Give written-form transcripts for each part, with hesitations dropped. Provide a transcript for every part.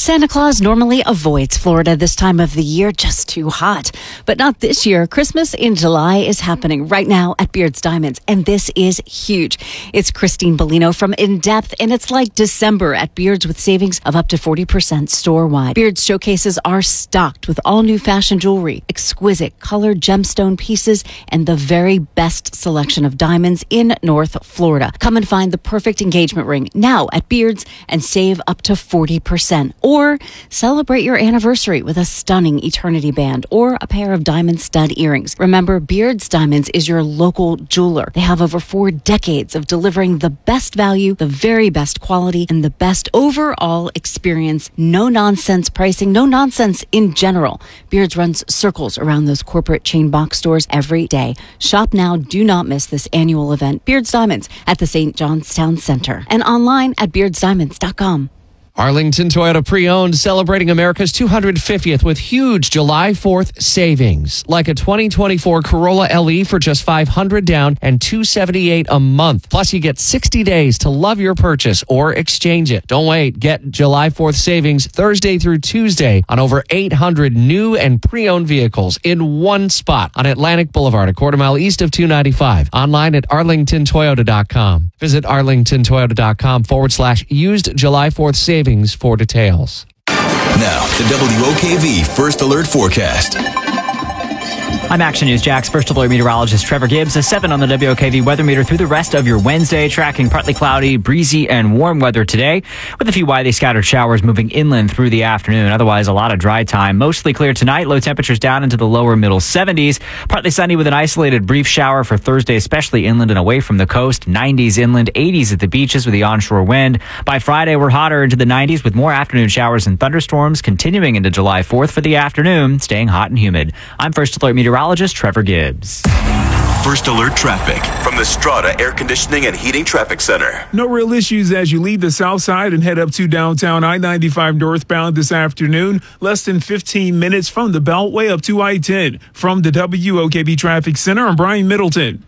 Santa Claus normally avoids Florida this time of the year, just too hot. But not this year. Christmas in July is happening right now at Beard's Diamonds, and this is huge. It's Christine Bellino from In Depth, and it's like December at Beard's with savings of up to 40% store-wide. Beard's showcases are stocked with all new fashion jewelry, exquisite colored gemstone pieces, and the very best selection of diamonds in North Florida. Come and find the perfect engagement ring now at Beard's and save up to 40%. Or celebrate your anniversary with a stunning eternity band or a pair of diamond stud earrings. Remember, Beard's Diamonds is your local jeweler. They have over 4 decades of delivering the best value, the very best quality, and the best overall experience. No nonsense pricing, no nonsense in general. Beard's runs circles around those corporate chain box stores every day. Shop now. Do not miss this annual event, Beard's Diamonds, at the St. John's Town Center and online at beardsdiamonds.com. Arlington Toyota Pre-Owned celebrating America's 250th with huge July 4th savings. Like a 2024 Corolla LE for just $500 down and $278 a month. Plus, you get 60 days to love your purchase or exchange it. Don't wait. Get July 4th savings Thursday through Tuesday on over 800 new and pre-owned vehicles in one spot on Atlantic Boulevard, a quarter mile east of 295. Online at arlingtontoyota.com. Visit arlingtontoyota.com/used July 4th savings for details. Now, the WOKV First Alert Forecast. I'm Action News Jack's First Alert meteorologist Trevor Gibbs. A 7 on the WOKV weather meter through the rest of your Wednesday, tracking partly cloudy, breezy, and warm weather today, with a few widely scattered showers moving inland through the afternoon. Otherwise, a lot of dry time. Mostly clear tonight. Low temperatures down into the lower middle 70s. Partly sunny with an isolated brief shower for Thursday, especially inland and away from the coast. 90s inland, 80s at the beaches with the onshore wind. By Friday, we're hotter into the 90s with more afternoon showers and thunderstorms continuing into July 4th for the afternoon, staying hot and humid. I'm First Alert meteorologist Trevor Gibbs. First Alert traffic from the Strata Air Conditioning and Heating Traffic Center. No real issues as you leave the south side and head up to downtown I-95 northbound this afternoon. Less than 15 minutes from the Beltway up to I-10. From the WOKV Traffic Center, I'm Brian Middleton.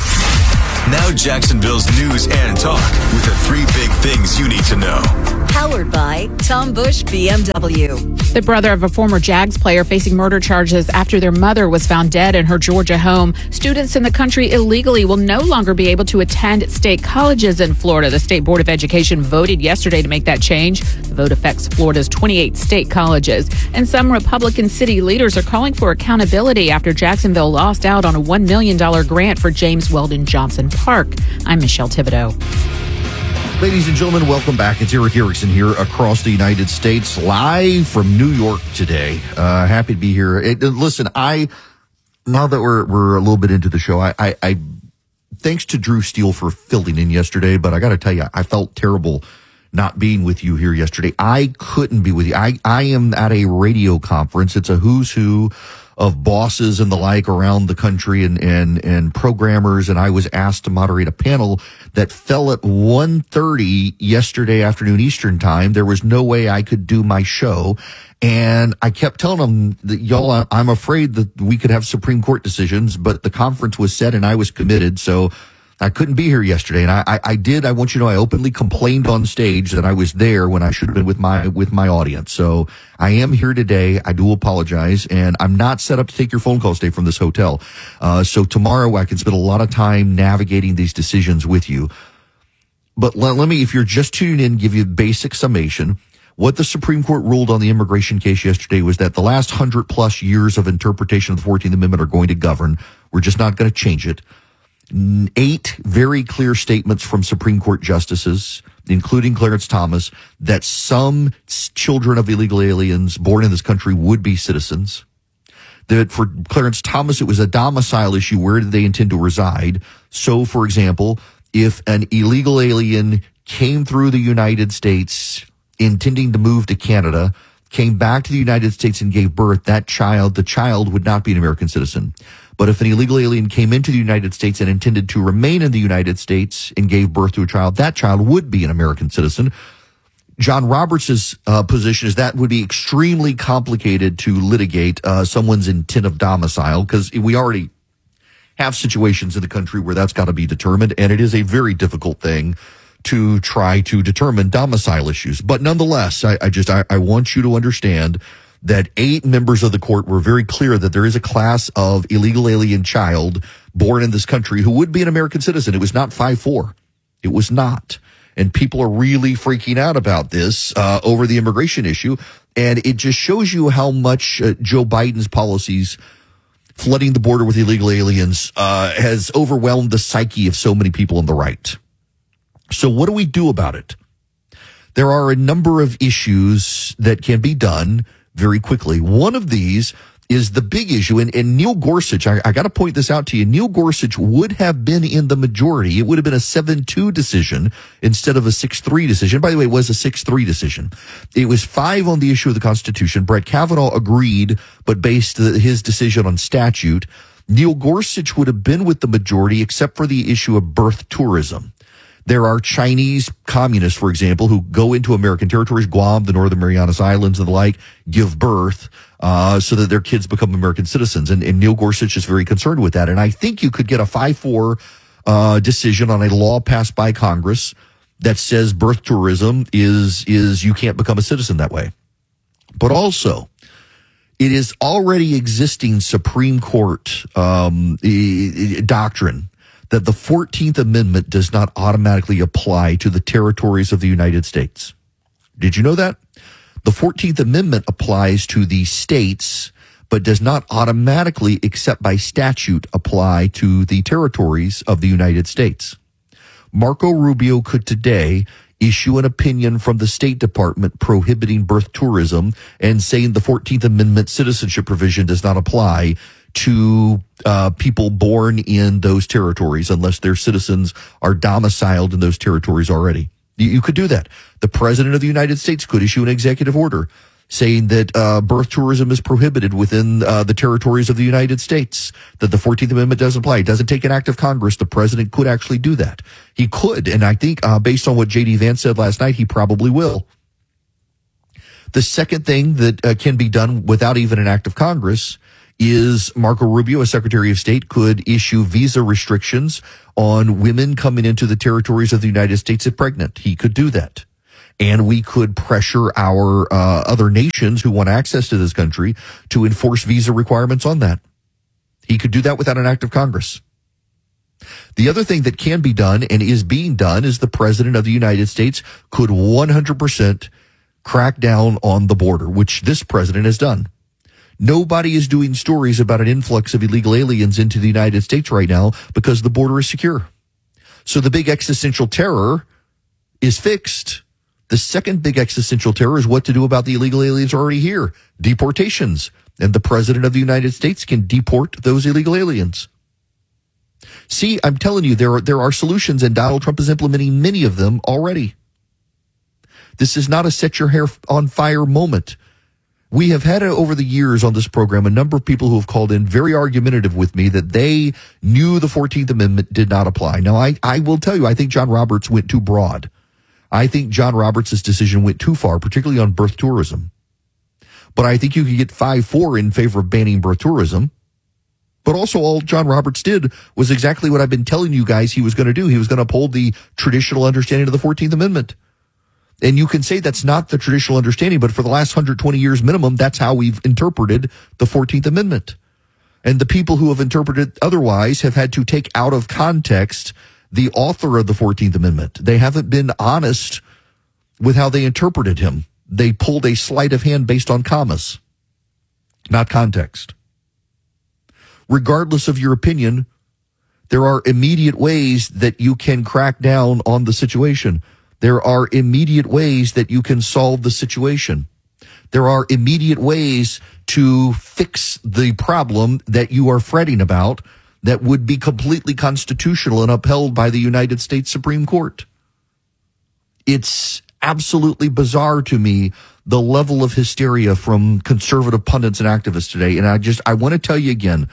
Now Jacksonville's news and talk with the 3 big things you need to know. Powered by Tom Bush BMW. The brother of a former Jags player facing murder charges after their mother was found dead in her Georgia home. Students in the country illegally will no longer be able to attend state colleges in Florida. The State Board of Education voted yesterday to make that change. The vote affects Florida's 28 state colleges. And some Republican city leaders are calling for accountability after Jacksonville lost out on a $1 million grant for James Weldon Johnson Park. I'm Michelle Thibodeau. Ladies and gentlemen, welcome back. It's Eric Erickson here across the United States, live from New York today. Happy to be here. Listen, now that we're a little bit into the show, I thanks to Drew Steele for filling in yesterday, but I got to tell you, I felt terrible not being with you here yesterday. I couldn't be with you. I am at a radio conference. It's a who's who of bosses and the like around the country and programmers. And I was asked to moderate a panel that fell at 1:30 yesterday afternoon Eastern time. There was no way I could do my show. And I kept telling them that, y'all, I'm afraid that we could have Supreme Court decisions, but the conference was set and I was committed. So I couldn't be here yesterday. And I did. I want you to know I openly complained on stage that I was there when I should have been with my audience. So I am here today. I do apologize. And I'm not set up to take your phone calls today from this hotel. So tomorrow I can spend a lot of time navigating these decisions with you. But let me, if you're just tuning in, give you a basic summation. What the Supreme Court ruled on the immigration case yesterday was that the last 100+ years of interpretation of the 14th Amendment are going to govern. We're just not going to change it. 8 very clear statements from Supreme Court justices, including Clarence Thomas, that some children of illegal aliens born in this country would be citizens. That for Clarence Thomas, it was a domicile issue. Where did they intend to reside? So, for example, if an illegal alien came through the United States intending to move to Canada, came back to the United States and gave birth, the child would not be an American citizen. But if an illegal alien came into the United States and intended to remain in the United States and gave birth to a child, that child would be an American citizen. John Roberts' position is that would be extremely complicated to litigate someone's intent of domicile, because we already have situations in the country where that's got to be determined, and it is a very difficult thing to try to determine domicile issues. But nonetheless, I want you to understand that 8 members of the court were very clear that there is a class of illegal alien child born in this country who would be an American citizen. It was not 5-4. It was not. And people are really freaking out about this over the immigration issue. And it just shows you how much Joe Biden's policies flooding the border with illegal aliens has overwhelmed the psyche of so many people on the right. So what do we do about it? There are a number of issues that can be done very quickly. One of these is the big issue, and Neil Gorsuch, I got to point this out to you. Neil Gorsuch would have been in the majority. It would have been a 7-2 decision instead of a 6-3 decision. By the way, it was a 6-3 decision. It was 5 on the issue of the Constitution. Brett Kavanaugh agreed, but based his decision on statute. Neil Gorsuch would have been with the majority except for the issue of birth tourism. There are Chinese communists, for example, who go into American territories, Guam, the Northern Marianas Islands and the like, give birth so that their kids become American citizens. And Neil Gorsuch is very concerned with that. And I think you could get a 5-4 decision on a law passed by Congress that says birth tourism is you can't become a citizen that way. But also, it is already existing Supreme Court doctrine that the 14th Amendment does not automatically apply to the territories of the United States. Did you know that? The 14th Amendment applies to the states, but does not automatically, except by statute, apply to the territories of the United States. Marco Rubio could today issue an opinion from the State Department prohibiting birth tourism and saying the 14th Amendment citizenship provision does not apply to people born in those territories unless their citizens are domiciled in those territories already. You could do that. The President of the United States could issue an executive order saying that birth tourism is prohibited within the territories of the United States, that the 14th Amendment doesn't apply. It doesn't take an act of Congress. The President could actually do that. He could, and I think based on what J.D. Vance said last night, he probably will. The second thing that can be done without even an act of Congress is Marco Rubio, as Secretary of State, could issue visa restrictions on women coming into the territories of the United States if pregnant. He could do that. And we could pressure our other nations who want access to this country to enforce visa requirements on that. He could do that without an act of Congress. The other thing that can be done and is being done is the President of the United States could 100% crack down on the border, which this president has done. Nobody is doing stories about an influx of illegal aliens into the United States right now because the border is secure. So the big existential terror is fixed. The second big existential terror is what to do about the illegal aliens already here. Deportations. And the President of the United States can deport those illegal aliens. See, I'm telling you, there are solutions, and Donald Trump is implementing many of them already. This is not a set your hair on fire moment. We have had over the years on this program a number of people who have called in very argumentative with me that they knew the 14th Amendment did not apply. Now, I will tell you, I think John Roberts went too broad. I think John Roberts' decision went too far, particularly on birth tourism. But I think you could get 5-4 in favor of banning birth tourism. But also all John Roberts did was exactly what I've been telling you guys he was going to do. He was going to uphold the traditional understanding of the 14th Amendment. And you can say that's not the traditional understanding, but for the last 120 years minimum, that's how we've interpreted the 14th Amendment. And the people who have interpreted otherwise have had to take out of context the author of the 14th Amendment. They haven't been honest with how they interpreted him. They pulled a sleight of hand based on commas, not context. Regardless of your opinion, there are immediate ways that you can crack down on the situation. There are immediate ways that you can solve the situation. There are immediate ways to fix the problem that you are fretting about that would be completely constitutional and upheld by the United States Supreme Court. It's absolutely bizarre to me, the level of hysteria from conservative pundits and activists today. And I want to tell you again,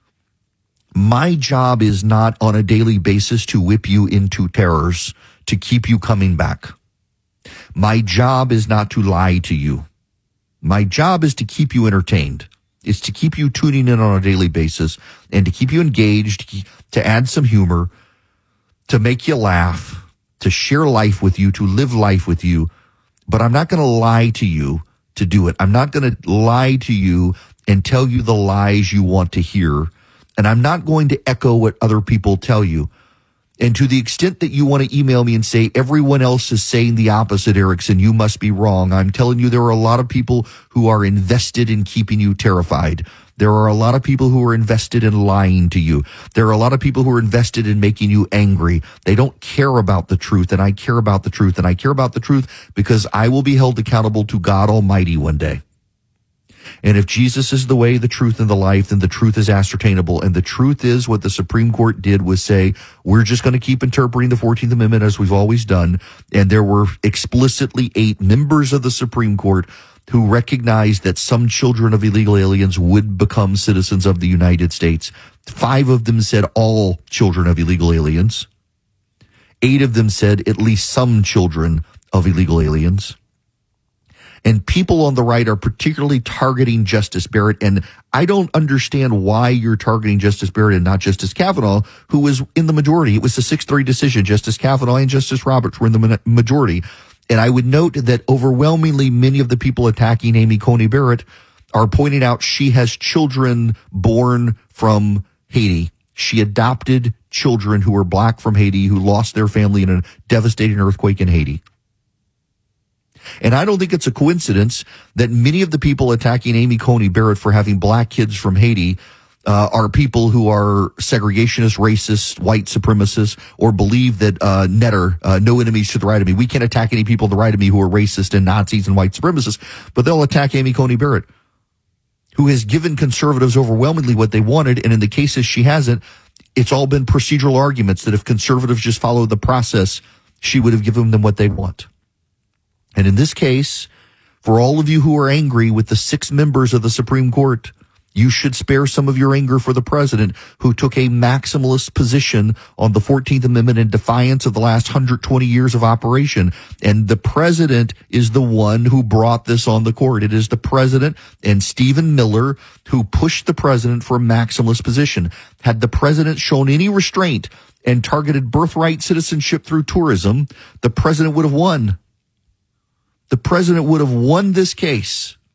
my job is not on a daily basis to whip you into terrors, to keep you coming back. My job is not to lie to you. My job is to keep you entertained. It's to keep you tuning in on a daily basis and to keep you engaged, to add some humor, to make you laugh, to share life with you, to live life with you, but I'm not going to lie to you to do it. I'm not going to lie to you and tell you the lies you want to hear. And I'm not going to echo what other people tell you. And to the extent that you want to email me and say, everyone else is saying the opposite, Erickson, you must be wrong. I'm telling you, there are a lot of people who are invested in keeping you terrified. There are a lot of people who are invested in lying to you. There are a lot of people who are invested in making you angry. They don't care about the truth, and I care about the truth. And I care about the truth because I will be held accountable to God Almighty one day. And if Jesus is the way, the truth, and the life, then the truth is ascertainable. And the truth is what the Supreme Court did was say, we're just going to keep interpreting the 14th Amendment as we've always done. And there were explicitly 8 members of the Supreme Court who recognized that some children of illegal aliens would become citizens of the United States. 5 of them said all children of illegal aliens. 8 of them said at least some children of illegal aliens. And people on the right are particularly targeting Justice Barrett. And I don't understand why you're targeting Justice Barrett and not Justice Kavanaugh, who was in the majority. It was a 6-3 decision. Justice Kavanaugh and Justice Roberts were in the majority. And I would note that overwhelmingly many of the people attacking Amy Coney Barrett are pointing out she has children born from Haiti. She adopted children who were black from Haiti who lost their family in a devastating earthquake in Haiti. And I don't think it's a coincidence that many of the people attacking Amy Coney Barrett for having black kids from Haiti are people who are segregationists, racist, white supremacists, or believe that no enemies to the right of me. We can't attack any people to the right of me who are racist and Nazis and white supremacists, but they'll attack Amy Coney Barrett, who has given conservatives overwhelmingly what they wanted. And in the cases she hasn't, it's all been procedural arguments that if conservatives just followed the process, she would have given them what they want. And in this case, for all of you who are angry with the 6 members of the Supreme Court, you should spare some of your anger for the president who took a maximalist position on the 14th Amendment in defiance of the last 120 years of operation. And the president is the one who brought this on the court. It is the president and Stephen Miller who pushed the president for a maximalist position. Had the president shown any restraint and targeted birthright citizenship through tourism, the president would have won. The president would have won this case.